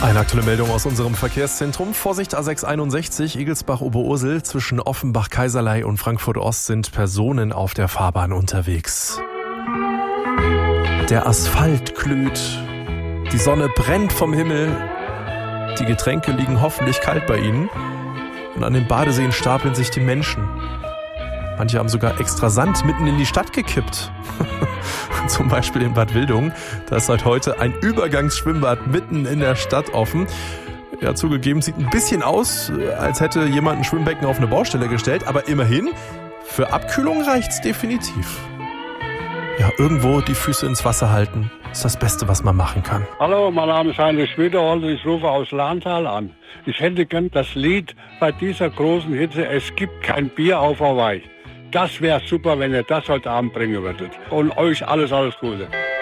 Eine aktuelle Meldung aus unserem Verkehrszentrum. Vorsicht A661 Igelsbach-Oberursel. Zwischen Offenbach-Kaiserlei und Frankfurt-Ost sind Personen auf der Fahrbahn unterwegs. Der Asphalt glüht. Die Sonne brennt vom Himmel. Die Getränke liegen hoffentlich kalt bei Ihnen. Und an den Badeseen stapeln sich die Menschen. Manche haben sogar extra Sand mitten in die Stadt gekippt. Zum Beispiel in Bad Wildungen. Da ist seit heute ein Übergangsschwimmbad mitten in der Stadt offen. Ja, zugegeben, sieht ein bisschen aus, als hätte jemand ein Schwimmbecken auf eine Baustelle gestellt. Aber immerhin, für Abkühlung reicht's definitiv. Ja, irgendwo die Füße ins Wasser halten, ist das Beste, was man machen kann. Hallo, mein Name ist Heinrich Schmiederholz, ich rufe aus Lahntal an. Ich hätte gern das Lied bei dieser großen Hitze, es gibt kein Bier auf Hawaii. Das wäre super, wenn ihr das heute Abend bringen würdet. Und euch alles Gute.